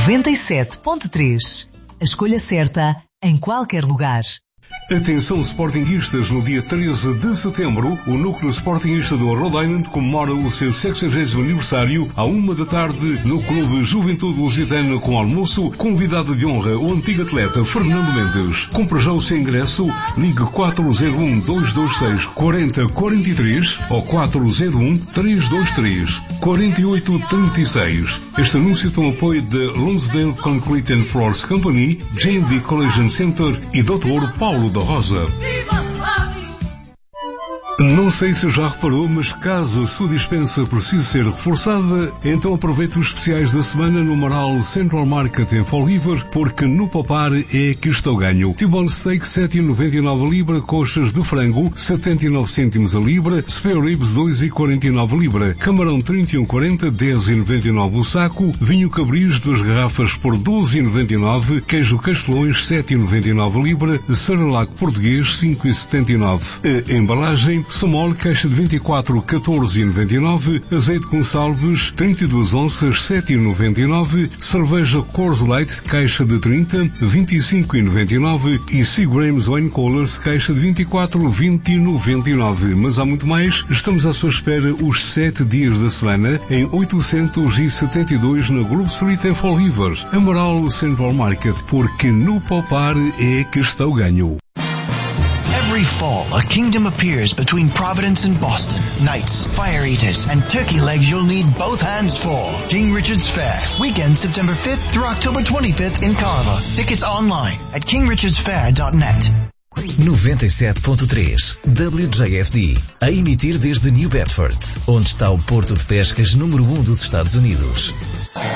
97.3. A escolha certa em qualquer lugar. Atenção sportinguistas, no dia 13 de setembro, o Núcleo Sportingista do Rhode Island comemora o seu 60º aniversário à 1 da tarde no Clube Juventude Lusitana com almoço. Convidado de honra, o antigo atleta Fernando Mendes. Compre já o seu ingresso, ligue 401-226-4043 ou 401-323-4836. Este anúncio tem o apoio de Lonsdale Concrete and Floors Company, J&B Collision Center e Dr. Paulo da Rosa. Não sei se já reparou, mas caso a sua dispensa precise ser reforçada, então aproveite os especiais da semana no Maral Central Market em Fall River, porque no poupar é que está o ganho. T-bone steak 7,99 a libra, coxas de frango 79 cêntimos a libra, spare ribs 2,49 a libra, camarão 31,40, 10,99 o saco, vinho Cabris 2 garrafas por 12,99, queijo Castelões 7,99 a libra, Cerelac português 5,79. A embalagem Samol, caixa de 24, 14,99. Azeite Gonçalves, 32 onças, 7,99. Cerveja Coors Light, caixa de 30, 25,99. E Seagram's Wine Coolers, caixa de 24, 20,99. Mas há muito mais. Estamos à sua espera os 7 dias da semana em 872 na Grove Street em Fall River. Amaral Central Market, porque no poupar é que está o ganho. Every fall, a kingdom appears between Providence and Boston. Knights, fire eaters, and turkey legs you'll need both hands for. King Richard's Fair. Weekend September 5th through October 25th in Carver. Tickets online at kingrichardsfair.net. 97.3 WJFD, a emitir desde New Bedford, onde está o porto de pescas número 1 dos Estados Unidos.